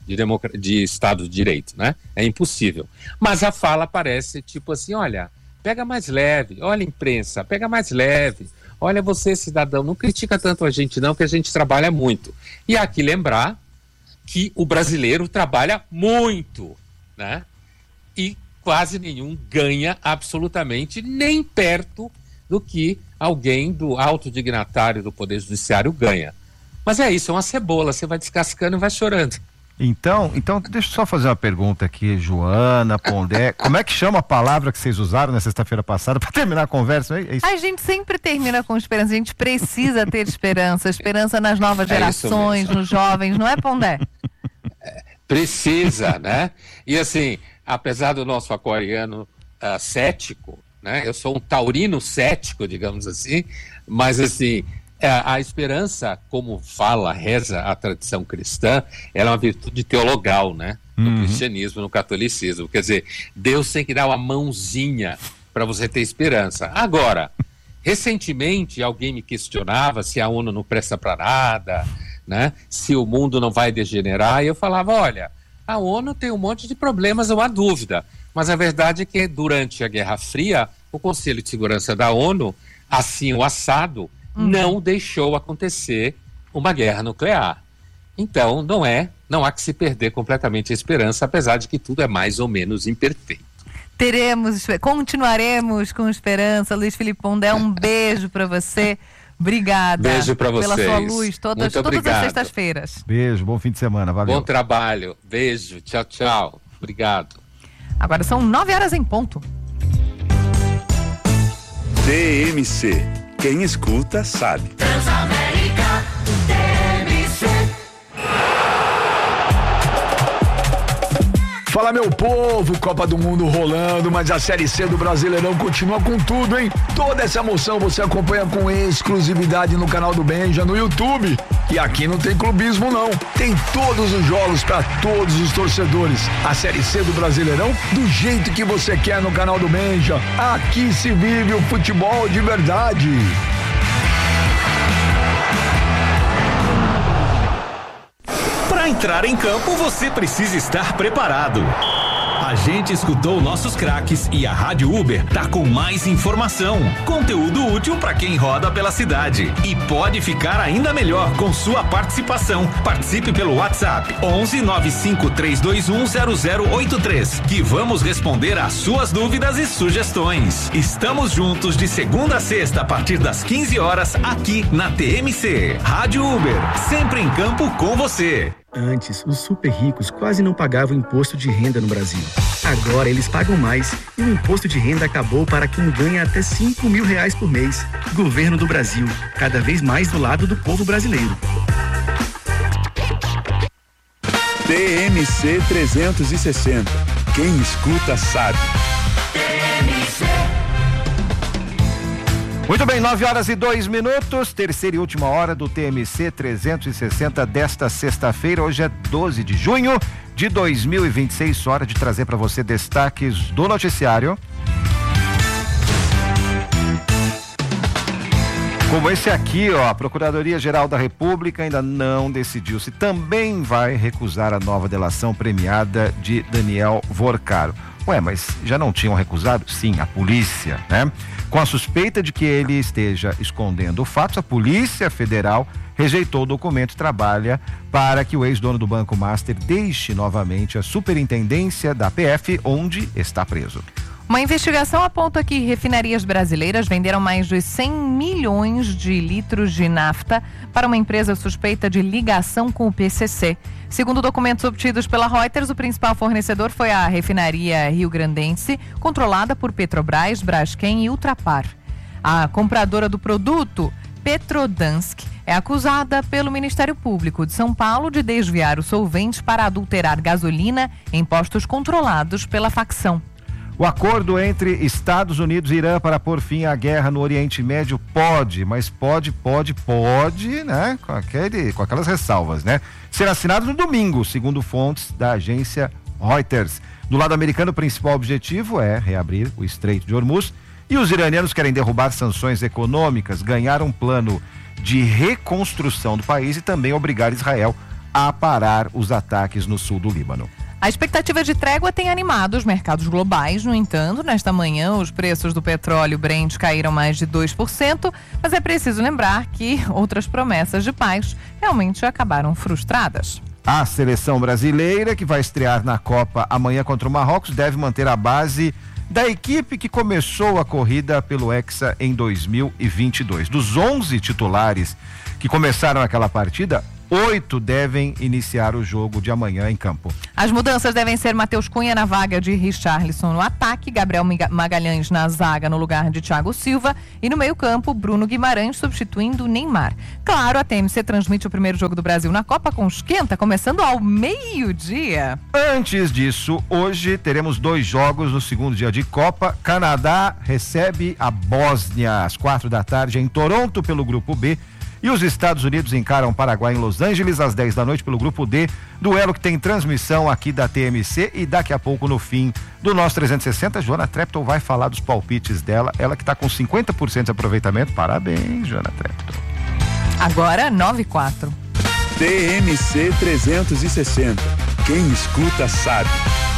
de Estado de Direito, né? É impossível. Mas a fala parece tipo assim, olha, pega mais leve, olha imprensa, pega mais leve, olha você cidadão, não critica tanto a gente não, que a gente trabalha muito. E há que lembrar que o brasileiro trabalha muito, né? E quase nenhum ganha absolutamente nem perto do que alguém do alto dignatário do Poder Judiciário ganha. Mas é isso, é uma cebola, você vai descascando e vai chorando. Então, deixa eu só fazer uma pergunta aqui, Joana, Pondé. Como é que chama a palavra que vocês usaram na sexta-feira passada para terminar a conversa? É isso? A gente sempre termina com esperança, a gente precisa ter esperança nas novas gerações, nos jovens, não é, Pondé? Precisa, né? E assim, apesar do nosso aquariano cético, né? Eu sou um taurino cético, digamos assim, mas assim, a esperança, como reza a tradição cristã, ela é uma virtude teologal, né? No cristianismo, no catolicismo. Quer dizer, Deus tem que dar uma mãozinha para você ter esperança. Agora, recentemente alguém me questionava se a ONU não presta para nada, né? Se o mundo não vai degenerar, e eu falava, olha, a ONU tem um monte de problemas, não há dúvida, mas a verdade é que durante a Guerra Fria, o Conselho de Segurança da ONU, assim o assado, não deixou acontecer uma guerra nuclear. Então, não há que se perder completamente a esperança, apesar de que tudo é mais ou menos imperfeito. Continuaremos com esperança. Luiz Felipe Pondé, um beijo para você. Obrigada. Beijo para vocês. Pela sua luz todas as sextas-feiras. Beijo, bom fim de semana, valeu. Bom trabalho, beijo, tchau, tchau. Obrigado. Agora são 9h em ponto. TMC. Quem escuta sabe. Transamérica, TMC. Fala, meu povo, Copa do Mundo rolando, mas a Série C do Brasileirão continua com tudo, hein? Toda essa emoção você acompanha com exclusividade no canal do Benja no YouTube. E aqui não tem clubismo não, tem todos os jogos para todos os torcedores. A Série C do Brasileirão do jeito que você quer no canal do Benja. Aqui se vive o futebol de verdade. Para entrar em campo, você precisa estar preparado. A gente escutou nossos craques e a Rádio Uber tá com mais informação, conteúdo útil para quem roda pela cidade e pode ficar ainda melhor com sua participação. Participe pelo WhatsApp 11 95 321 0083 que vamos responder às suas dúvidas e sugestões. Estamos juntos de segunda a sexta a partir das 15 horas aqui na TMC. Rádio Uber, sempre em campo com você. Antes, os super ricos quase não pagavam imposto de renda no Brasil. Agora eles pagam mais e o imposto de renda acabou para quem ganha até R$5.000 por mês. Governo do Brasil, cada vez mais do lado do povo brasileiro. TMC 360. Quem escuta sabe. Muito bem, 9h02, terceira e última hora do TMC 360 desta sexta-feira. Hoje é 12 de junho de 2026, hora de trazer para você destaques do noticiário. Como esse aqui, ó, a Procuradoria-Geral da República ainda não decidiu se também vai recusar a nova delação premiada de Daniel Vorcaro. Ué, mas já não tinham recusado? Sim, a polícia, né? Com a suspeita de que ele esteja escondendo fatos, a Polícia Federal rejeitou o documento e trabalha para que o ex-dono do Banco Master deixe novamente a superintendência da PF, onde está preso. Uma investigação aponta que refinarias brasileiras venderam mais de 100 milhões de litros de nafta para uma empresa suspeita de ligação com o PCC. Segundo documentos obtidos pela Reuters, o principal fornecedor foi a refinaria rio-grandense, controlada por Petrobras, Braskem e Ultrapar. A compradora do produto, Petrodansk, é acusada pelo Ministério Público de São Paulo de desviar o solvente para adulterar gasolina em postos controlados pela facção. O acordo entre Estados Unidos e Irã para pôr fim à guerra no Oriente Médio pode, né? Com aquelas ressalvas, né? Ser assinado no domingo, segundo fontes da agência Reuters. Do lado americano, o principal objetivo é reabrir o Estreito de Hormuz e os iranianos querem derrubar sanções econômicas, ganhar um plano de reconstrução do país e também obrigar Israel a parar os ataques no sul do Líbano. A expectativa de trégua tem animado os mercados globais. No entanto, nesta manhã, os preços do petróleo Brent caíram mais de 2%, mas é preciso lembrar que outras promessas de paz realmente acabaram frustradas. A seleção brasileira, que vai estrear na Copa amanhã contra o Marrocos, deve manter a base da equipe que começou a corrida pelo Hexa em 2022. Dos 11 titulares que começaram aquela partida, 8 devem iniciar o jogo de amanhã em campo. As mudanças devem ser Matheus Cunha na vaga de Richarlison no ataque, Gabriel Magalhães na zaga no lugar de Thiago Silva e no meio-campo, Bruno Guimarães substituindo Neymar. Claro, a TMC transmite o primeiro jogo do Brasil na Copa com esquenta, começando ao meio-dia. Antes disso, hoje teremos 2 jogos no segundo dia de Copa. Canadá recebe a Bósnia às 16h em Toronto pelo Grupo B. E os Estados Unidos encaram o Paraguai em Los Angeles às 10 da noite pelo Grupo D, duelo que tem transmissão aqui da TMC e daqui a pouco no fim do nosso 360, Joana Trepton vai falar dos palpites dela, ela que está com 50% de aproveitamento. Parabéns, Joana Trepton. Agora 9:04. TMC 360. Quem escuta sabe.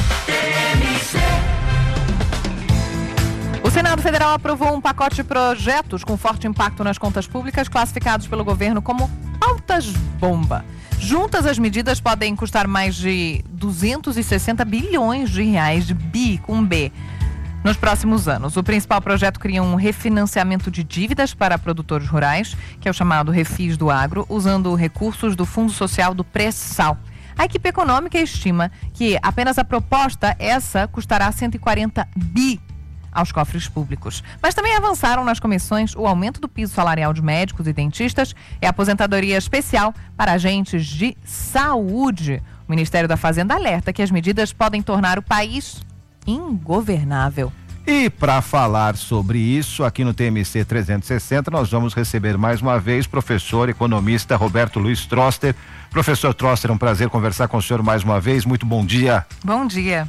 O Senado Federal aprovou um pacote de projetos com forte impacto nas contas públicas, classificados pelo governo como pautas-bomba. Juntas, as medidas podem custar mais de 260 bilhões de reais, de bi com B, nos próximos anos. O principal projeto cria um refinanciamento de dívidas para produtores rurais, que é o chamado Refis do Agro, usando recursos do Fundo Social do Pré-Sal. A equipe econômica estima que apenas a proposta essa custará 140 bi aos cofres públicos. Mas também avançaram nas comissões o aumento do piso salarial de médicos e dentistas e a aposentadoria especial para agentes de saúde. O Ministério da Fazenda alerta que as medidas podem tornar o país ingovernável. E para falar sobre isso, aqui no TMC 360, nós vamos receber mais uma vez o professor economista Roberto Luiz Troster. Professor Troster, é um prazer conversar com o senhor mais uma vez. Muito bom dia. Bom dia.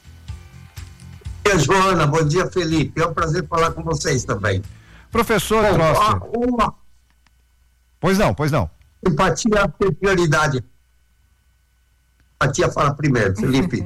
Bom dia, Joana. Bom dia, Felipe. É um prazer falar com vocês também. Professor Troster. Pois não. Empatia tem prioridade. Empatia fala primeiro, Felipe.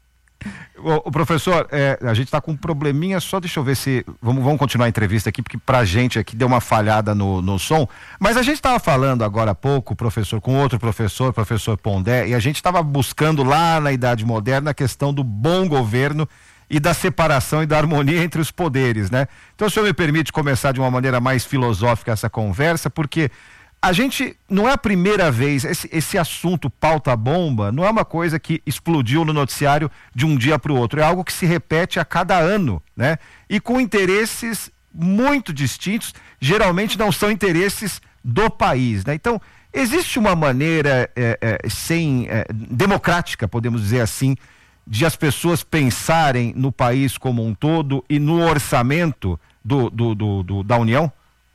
O professor, a gente está com um probleminha, só deixa eu ver se... Vamos continuar a entrevista aqui, porque pra gente aqui deu uma falhada no som, mas a gente estava falando agora há pouco, professor, com outro professor Pondé, e a gente estava buscando lá na Idade Moderna a questão do bom governo e da separação e da harmonia entre os poderes, né? Então o senhor me permite começar de uma maneira mais filosófica essa conversa, porque a gente, não é a primeira vez, esse assunto pauta-bomba não é uma coisa que explodiu no noticiário de um dia para o outro, é algo que se repete a cada ano, né? E com interesses muito distintos, geralmente não são interesses do país, né? Então, existe uma maneira democrática, podemos dizer assim, de as pessoas pensarem no país como um todo e no orçamento da União?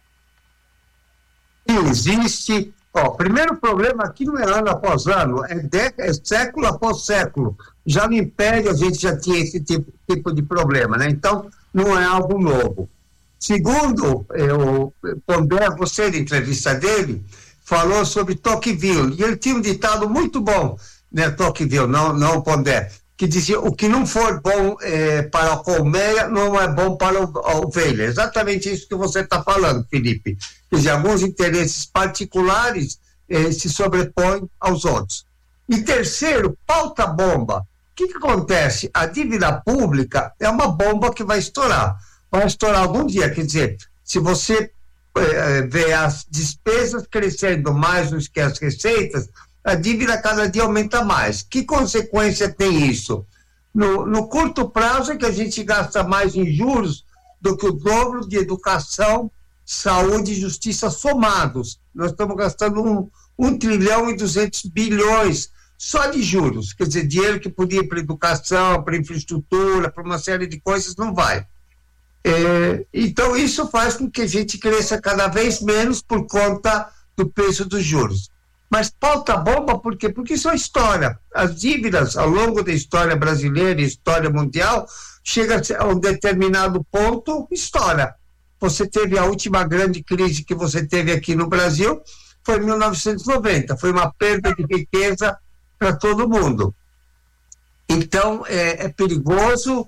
Existe. O primeiro problema aqui não é ano após ano, é século após século. Já no Império a gente já tinha esse tipo de problema, né? Então, não é algo novo. Segundo, o Pondé, você, na entrevista dele, falou sobre Tocqueville, e ele tinha um ditado muito bom, né? Tocqueville, não Pondé, que dizia: o que não for bom para a colmeia não é bom para a ovelha. Exatamente isso que você está falando, Felipe. Quer dizer, alguns interesses particulares se sobrepõem aos outros. E terceiro, pauta-bomba. O que acontece? A dívida pública é uma bomba que vai estourar. Vai estourar algum dia. Quer dizer, se você vê as despesas crescendo mais do que as receitas, a dívida cada dia aumenta mais. Que consequência tem isso? No curto prazo é que a gente gasta mais em juros do que o dobro de educação, saúde e justiça somados. Nós estamos gastando 1 trilhão e 200 bilhões só de juros. Quer dizer, dinheiro que podia ir para educação, para infraestrutura, para uma série de coisas, não vai. Então, isso faz com que a gente cresça cada vez menos por conta do peso dos juros. Mas pauta-bomba por quê? Porque isso é história. As dívidas, ao longo da história brasileira e história mundial, chega a um determinado ponto, estoura. Você teve a última grande crise que você teve aqui no Brasil, foi em 1990, foi uma perda de riqueza para todo mundo. Então, é perigoso,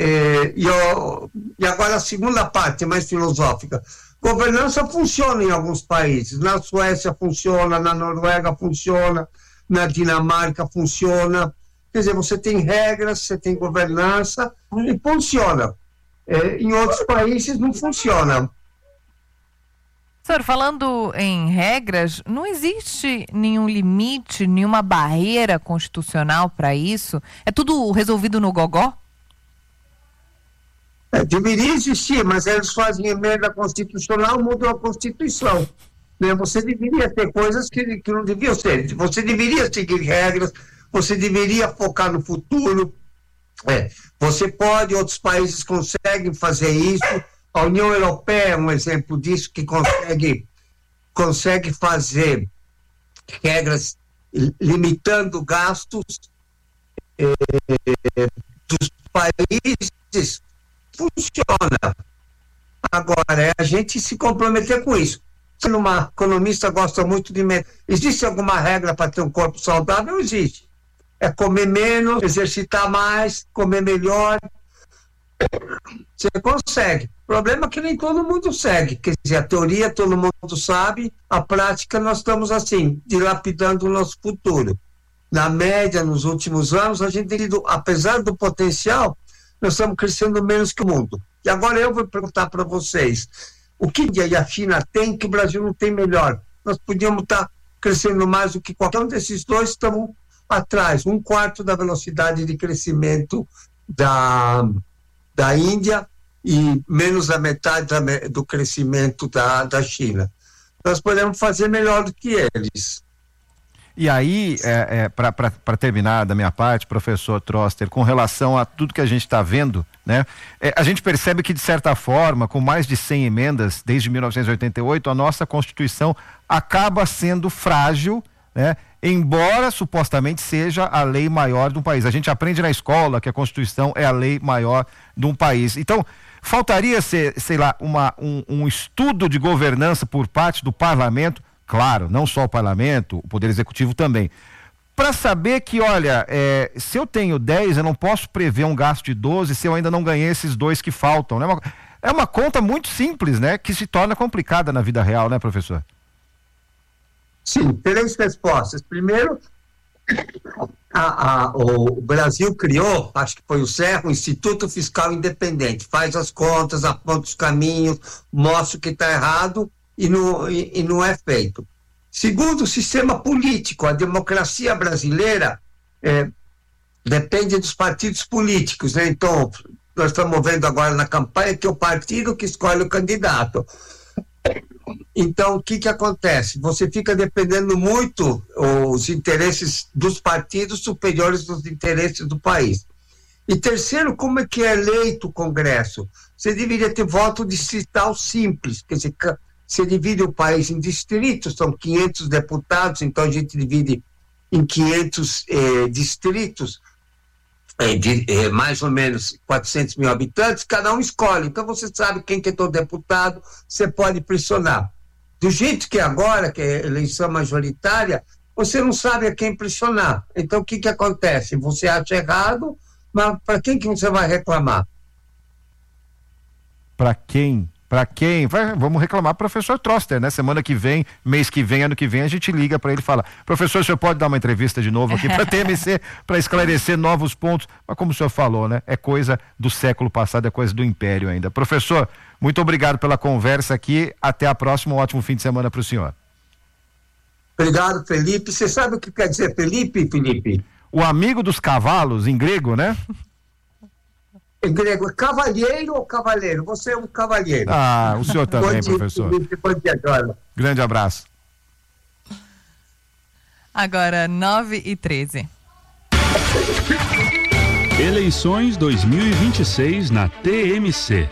e agora a segunda parte, mais filosófica. Governança funciona em alguns países, na Suécia funciona, na Noruega funciona, na Dinamarca funciona, quer dizer, você tem regras, você tem governança e funciona. Em outros países não funciona. Senhor, falando em regras, não existe nenhum limite, nenhuma barreira constitucional para isso? É tudo resolvido no gogó? Deveria existir, mas eles fazem emenda constitucional, mudam a Constituição. Né? Você deveria ter coisas que não deviam ser. Você deveria seguir regras, você deveria focar no futuro. Você pode, outros países conseguem fazer isso. A União Europeia é um exemplo disso, que consegue fazer regras limitando gastos dos países. Funciona. Agora, é a gente se comprometer com isso. Se uma economista gosta muito de... Existe alguma regra para ter um corpo saudável? Existe. É comer menos, exercitar mais, comer melhor. Você consegue. O problema é que nem todo mundo segue. Quer dizer, a teoria todo mundo sabe, a prática nós estamos assim, dilapidando o nosso futuro. Na média, nos últimos anos, a gente, apesar do potencial, nós estamos crescendo menos que o mundo. E agora eu vou perguntar para vocês, o que a Índia e a China têm que o Brasil não tem melhor? Nós podíamos estar crescendo mais do que qualquer um desses dois, estamos atrás, 1/4 da velocidade de crescimento da Índia e menos da metade do crescimento da China. Nós podemos fazer melhor do que eles. E aí, para terminar da minha parte, professor Troster, com relação a tudo que a gente está vendo, né? A gente percebe que, de certa forma, com mais de 100 emendas desde 1988, a nossa Constituição acaba sendo frágil, né? Embora supostamente seja a lei maior de um país. A gente aprende na escola que a Constituição é a lei maior de um país. Então, faltaria ser, sei lá, um estudo de governança por parte do parlamento, claro, não só o parlamento, o Poder Executivo também, para saber que, olha, se eu tenho 10, eu não posso prever um gasto de 12 se eu ainda não ganhei esses 2 que faltam, né? É uma conta muito simples, né? Que se torna complicada na vida real, né, professor? Sim, 3 respostas. Primeiro, o Brasil criou, acho que foi o Serra, o Instituto Fiscal Independente, faz as contas, aponta os caminhos, mostra o que está errado e não é feito. Segundo, o sistema político, a democracia brasileira depende dos partidos políticos, né? Então, nós estamos vendo agora na campanha que é o partido que escolhe o candidato. Então, o que acontece? Você fica dependendo muito os interesses dos partidos superiores dos interesses do país. E terceiro, como é que é eleito o Congresso? Você deveria ter voto distrital simples, quer dizer, você divide o país em distritos, são 500 deputados, então a gente divide em 500 distritos, mais ou menos 400 mil habitantes, cada um escolhe. Então você sabe quem que é teu deputado, você pode pressionar. Do jeito que é agora, que é eleição majoritária, você não sabe a quem pressionar. Então o que acontece? Você acha errado, mas para quem que você vai reclamar? Para quem? Vamos reclamar pro professor Troster, né? Semana que vem, mês que vem, ano que vem, a gente liga para ele e fala: professor, o senhor pode dar uma entrevista de novo aqui para TMC, para esclarecer novos pontos? Mas como o senhor falou, né? É coisa do século passado, é coisa do Império ainda. Professor, muito obrigado pela conversa aqui, até a próxima, um ótimo fim de semana para o senhor. Obrigado, Felipe. Você sabe o que quer dizer Felipe? O amigo dos cavalos, em grego, né? Em grego, cavalheiro ou cavaleiro? Você é um cavalheiro. Ah, o senhor também, professor. Grande abraço. Agora, 9h13. Eleições 2026 na TMC.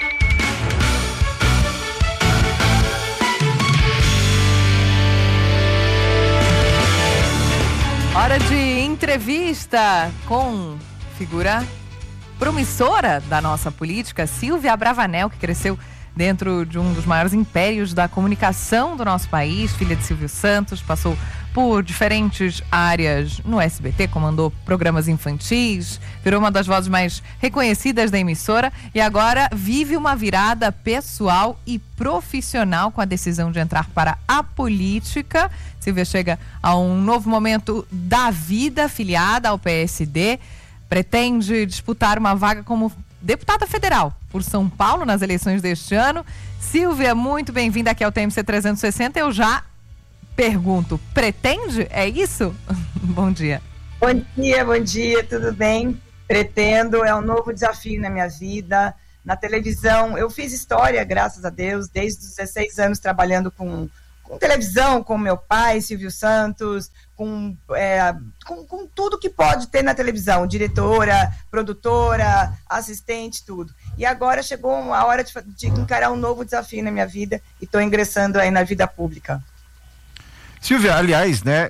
Hora de entrevista com figura promissora da nossa política, Silvia Abravanel, que cresceu dentro de um dos maiores impérios da comunicação do nosso país, filha de Silvio Santos, passou por diferentes áreas no SBT, comandou programas infantis, virou uma das vozes mais reconhecidas da emissora e agora vive uma virada pessoal e profissional com a decisão de entrar para a política. Silvia chega a um novo momento da vida, afiliada ao PSD, pretende disputar uma vaga como deputada federal por São Paulo nas eleições deste ano. Silvia, muito bem-vinda aqui ao TMC 360. Eu já pergunto, pretende? É isso? Bom dia. Bom dia, tudo bem? Pretendo, é um novo desafio na minha vida. Na televisão, eu fiz história, graças a Deus, desde os 16 anos trabalhando com televisão, com meu pai, Silvio Santos, com tudo que pode ter na televisão, diretora, produtora, assistente, tudo. E agora chegou a hora de encarar um novo desafio na minha vida e estou ingressando aí na vida pública. Silvia, aliás, né,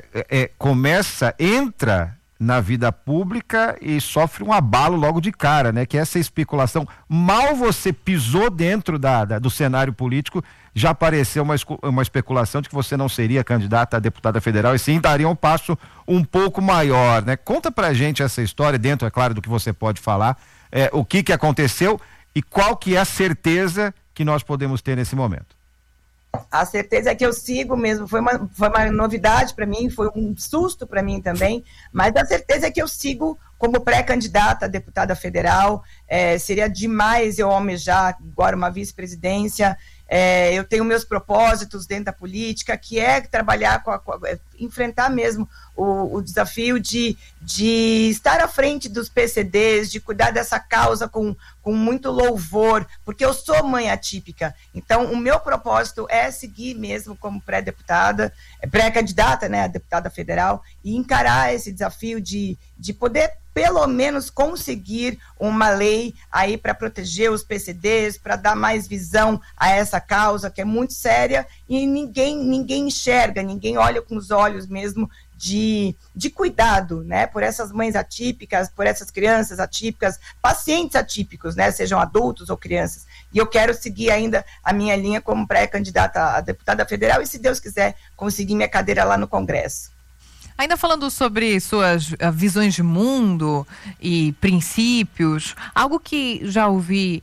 entra na vida pública e sofre um abalo logo de cara, né, que é essa especulação. Mal você pisou dentro do cenário político, já apareceu uma especulação de que você não seria candidata a deputada federal e sim daria um passo um pouco maior, né? Conta pra gente essa história, dentro, é claro, do que você pode falar, o que aconteceu e qual que é a certeza que nós podemos ter nesse momento. A certeza é que eu sigo mesmo, foi uma novidade para mim, foi um susto para mim também, mas a certeza é que eu sigo como pré-candidata a deputada federal. Seria demais eu almejar agora uma vice-presidência. Eu tenho meus propósitos dentro da política, que é trabalhar enfrentar mesmo o desafio de estar à frente dos PCDs, de cuidar dessa causa com muito louvor, porque eu sou mãe atípica. Então, o meu propósito é seguir mesmo como pré-candidata, né, a deputada federal, e encarar esse desafio de poder, pelo menos, conseguir uma lei aí para proteger os PCDs, para dar mais visão a essa causa, que é muito séria, e ninguém enxerga, ninguém olha com os olhos mesmo de cuidado, né, por essas mães atípicas, por essas crianças atípicas, pacientes atípicos, né, sejam adultos ou crianças. E eu quero seguir ainda a minha linha como pré-candidata a deputada federal e, se Deus quiser, conseguir minha cadeira lá no Congresso. Ainda falando sobre suas visões de mundo e princípios, algo que já ouvi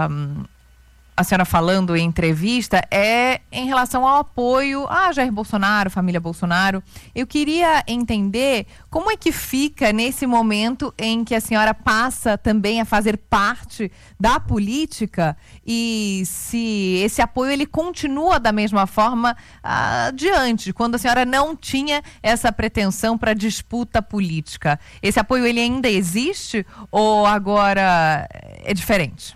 a senhora falando em entrevista é em relação ao apoio a Jair Bolsonaro, família Bolsonaro. Eu queria entender como é que fica nesse momento em que a senhora passa também a fazer parte da política e se esse apoio ele continua da mesma forma adiante, quando a senhora não tinha essa pretensão para disputa política. Esse apoio ele ainda existe ou agora é diferente?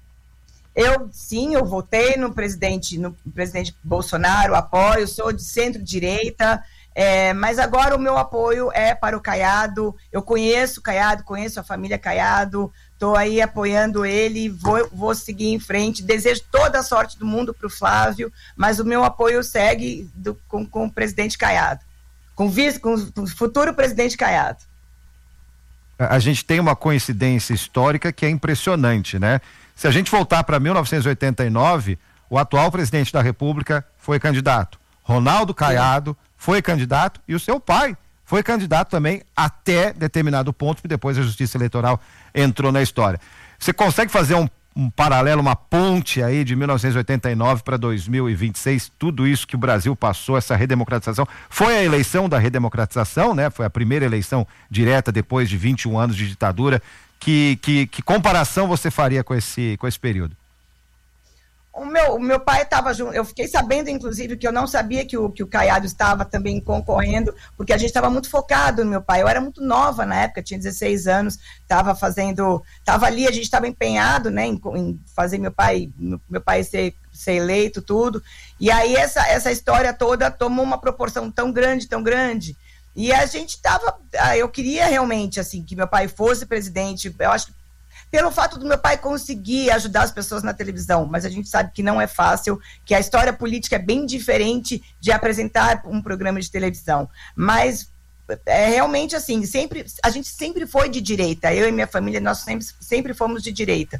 Eu votei no presidente Bolsonaro, apoio, sou de centro-direita, mas agora o meu apoio é para o Caiado. Eu conheço o Caiado, conheço a família Caiado, estou aí apoiando ele, vou seguir em frente, desejo toda a sorte do mundo para o Flávio, mas o meu apoio segue com o presidente Caiado, com o futuro presidente Caiado. A gente tem uma coincidência histórica que é impressionante, né? Se a gente voltar para 1989, o atual presidente da República foi candidato. Ronaldo Caiado foi candidato e o seu pai foi candidato também até determinado ponto, que depois a Justiça Eleitoral entrou na história. Você consegue fazer um paralelo, uma ponte aí de 1989 para 2026, tudo isso que o Brasil passou, essa redemocratização? Foi a eleição da redemocratização, né? Foi a primeira eleição direta depois de 21 anos de ditadura. Que comparação você faria com esse período? O meu pai estava junto, eu fiquei sabendo, inclusive, que eu não sabia que o Caiado estava também concorrendo, porque a gente estava muito focado no meu pai. Eu era muito nova na época, tinha 16 anos, estava ali, a gente estava empenhado, né, em fazer meu pai ser eleito, tudo. E aí essa história toda tomou uma proporção tão grande. E a gente eu queria realmente, assim, que meu pai fosse presidente. Eu acho que pelo fato do meu pai conseguir ajudar as pessoas na televisão, mas a gente sabe que não é fácil, que a história política é bem diferente de apresentar um programa de televisão. Mas realmente, assim, a gente sempre foi de direita. Eu e minha família, nós sempre fomos de direita.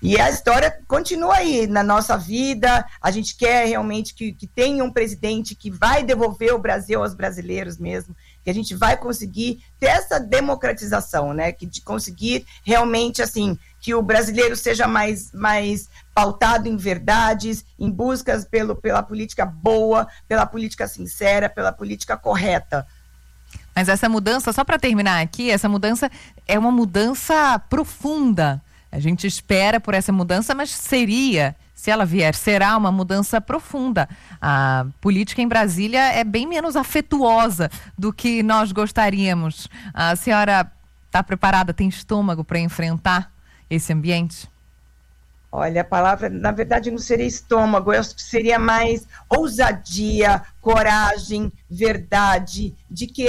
E a história continua aí na nossa vida. A gente quer realmente que tenha um presidente que vai devolver o Brasil aos brasileiros mesmo, que a gente vai conseguir ter essa democratização, né? Que de conseguir realmente, assim, que o brasileiro seja mais pautado em verdades, em buscas pela política boa, pela política sincera, pela política correta. Mas essa mudança, só para terminar aqui, essa mudança é uma mudança profunda. A gente espera por essa mudança, mas se ela vier, será uma mudança profunda. A política em Brasília é bem menos afetuosa do que nós gostaríamos. A senhora está preparada, tem estômago para enfrentar esse ambiente? Olha, a palavra, na verdade, não seria estômago, eu acho que seria mais ousadia, coragem, verdade, de querer